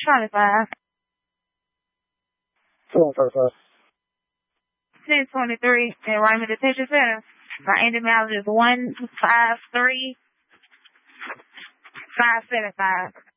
Charlie 5. 1023 in Raymond Detention Center. My Andy Mallett is 153-575.